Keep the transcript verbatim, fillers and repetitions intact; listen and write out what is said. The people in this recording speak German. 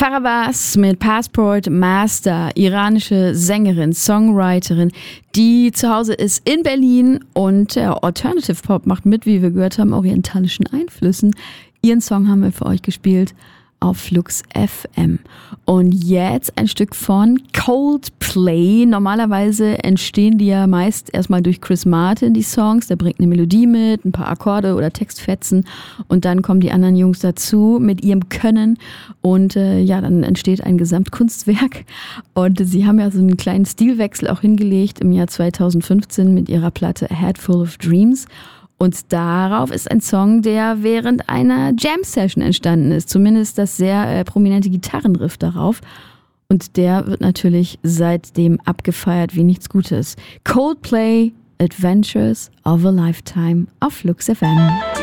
Farah mit Passport Master, iranische Sängerin, Songwriterin, die zu Hause ist in Berlin und äh, Alternative Pop macht mit, wie wir gehört haben, orientalischen Einflüssen. Ihren Song haben wir für euch gespielt auf Flux F M. Und jetzt ein Stück von Coldplay. Normalerweise entstehen die ja meist erstmal durch Chris Martin, die Songs. Der bringt eine Melodie mit, ein paar Akkorde oder Textfetzen und dann kommen die anderen Jungs dazu mit ihrem Können und äh, ja, dann entsteht ein Gesamtkunstwerk. Und sie haben ja so einen kleinen Stilwechsel auch hingelegt im Jahr zweitausendfünfzehn mit ihrer Platte A Head Full of Dreams. Und darauf ist ein Song, der während einer Jam-Session entstanden ist. Zumindest das sehr äh, prominente Gitarrenriff darauf. Und der wird natürlich seitdem abgefeiert wie nichts Gutes. Coldplay, Adventures of a Lifetime auf Flux F M.